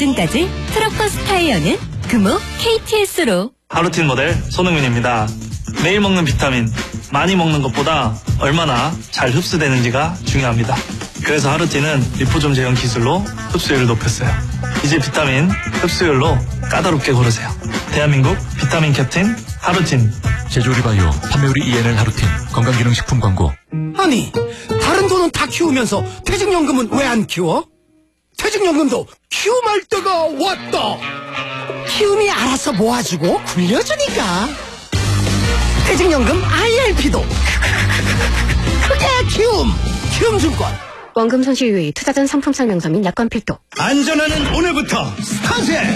보증까지 트럭버스 타이어는 금호 KTS로. 하루틴 모델 손흥민입니다. 매일 먹는 비타민, 많이 먹는 것보다 얼마나 잘 흡수되는지가 중요합니다. 그래서 하루틴은 리포좀 제형 기술로 흡수율을 높였어요. 이제 비타민 흡수율로 까다롭게 고르세요. 대한민국 비타민 캡틴 하루틴. 제조리바이오 판매우리 ENL 하루틴 건강기능식품 광고. 아니, 다른 돈은 다 키우면서 퇴직연금은 왜 안 키워? 퇴직연금도 키움할 때가 왔다. 키움이 알아서 모아주고 굴려주니까. 퇴직연금 IRP도 크게 키움증권. 원금 손실 유의, 투자전 상품 설명서 및 약관 필독. 안전하는 오늘부터 스타트!